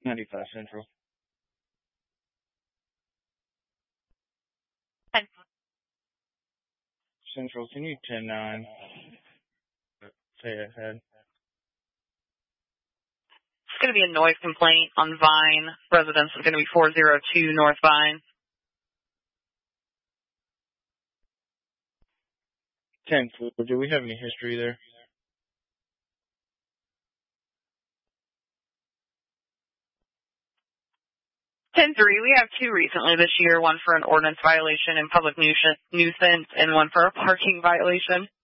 95 Central. Central, can you 10-9? Say ahead. It's going to be a noise complaint on Vine. Residence is going to be 402 North Vine. 10-4, do we have any history there? We have two recently this year, one for an ordinance violation and public nuisance, and one for a parking violation.